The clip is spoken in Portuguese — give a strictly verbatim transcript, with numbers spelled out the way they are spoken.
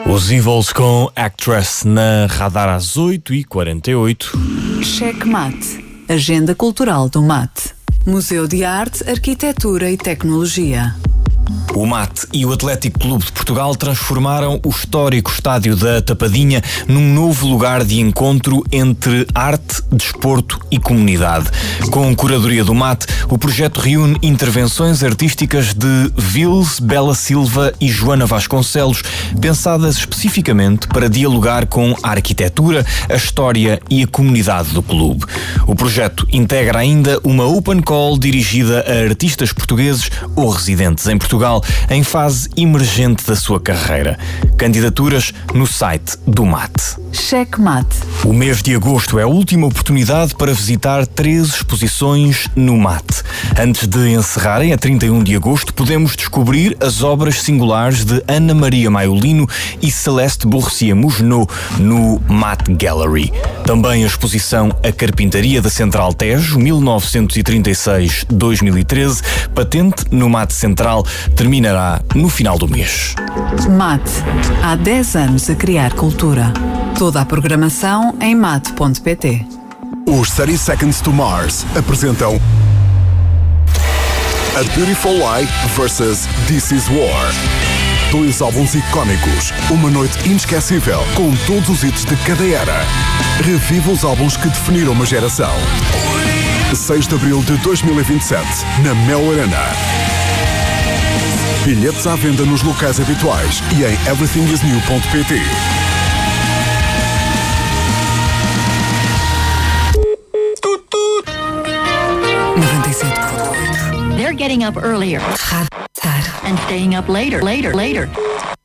Os Evil's com Actress na Radar às oito e quarenta e oito. Checkmate. Agenda Cultural do Mate. Museu de Arte, Arquitetura e Tecnologia. O Mate e o Atlético Clube de Portugal transformaram o histórico estádio da Tapadinha num novo lugar de encontro entre arte, desporto e comunidade. Com curadoria do Mate, o projeto reúne intervenções artísticas de Vils, Bela Silva e Joana Vasconcelos, pensadas especificamente para dialogar com a arquitetura, a história e a comunidade do clube. O projeto integra ainda uma open call dirigida a artistas portugueses ou residentes em Portugal em fase emergente da sua carreira. Candidaturas no site do Mate. Checkmate. O mês de agosto é a última oportunidade para visitar três exposições no Mate. Antes de encerrarem a trinta e um de agosto, podemos descobrir as obras singulares de Ana Maria Maiolino e Celeste Boursier-Mougenot no Mate Gallery. Também a exposição A Carpintaria da Central Tejo, mil novecentos e trinta e seis a dois mil e treze, patente no Mate Central, terminará no final do mês. Mate. Há dez anos a criar cultura. Toda a programação em mate ponto pt. Os thirty Seconds to Mars apresentam A Beautiful Lie versus This Is War. Dois álbuns icónicos, uma noite inesquecível com todos os hits de cada era. Reviva os álbuns que definiram uma geração. seis de abril de dois mil e vinte e sete, na Mel Arena. Bilhetes à venda nos locais habituais e em everything is new ponto pt. noventa e sete ponto oito. They're getting up earlier and staying up later, later, later.